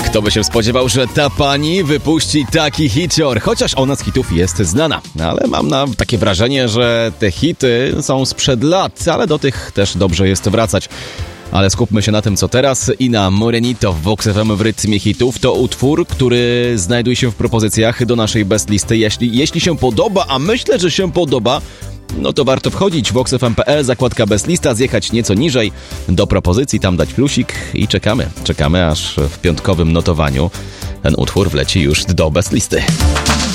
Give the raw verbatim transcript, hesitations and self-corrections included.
Kto by się spodziewał, że ta pani wypuści taki hicior, chociaż ona z hitów jest znana. Ale mam na takie wrażenie, że te hity są sprzed lat, ale do tych też dobrze jest wracać. Ale skupmy się na tym, co teraz. Ina Morenito w Vox F M w rytmie hitów to utwór, który znajduje się w propozycjach do naszej best listy. Jeśli, jeśli się podoba, a myślę, że się podoba, no to warto wchodzić. vox f m kropka p l, zakładka best lista, zjechać nieco niżej do propozycji, tam dać plusik i czekamy. Czekamy, aż w piątkowym notowaniu ten utwór wleci już do best listy.